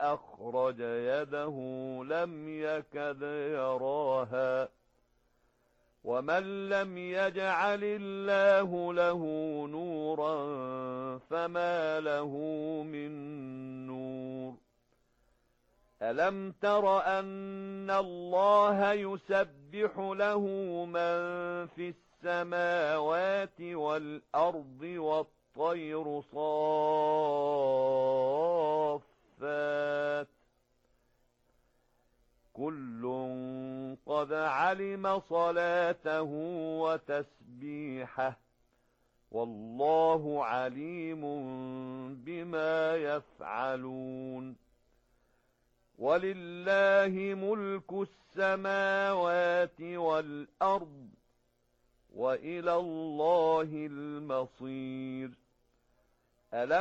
أخرج يده لم يكد يراها ومن لم يجعل الله له نورا فما له من نور ألم تر أن الله يسبح له من في السماوات والأرض والطير صافات كل قد علم صلاته وتسبيحه والله عليم بما يفعلون ولله ملك السماوات والأرض وإلى الله المصير